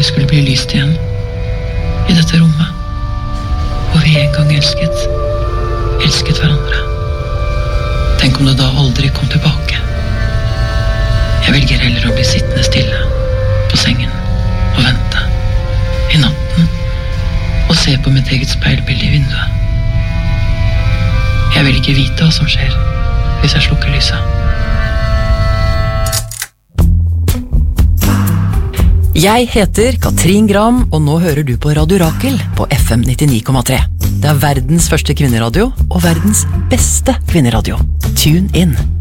skulle bli lyst igjen i dette rommet hvor vi en gang elsket hverandre. Tenk om det da aldri kom tilbake. Jeg velger heller å bli sittende stille på sengen og vente i natten og se på mitt eget speilbilde i vinduet. Jeg vil ikke vite hva som skjer hvis jeg slukker lyset. Jeg heter Katrin Gram, og nå hører du på Radio Rakel på FM 99,3. Det er verdens første kvinneradio og verdens beste kvinneradio. Tune inn.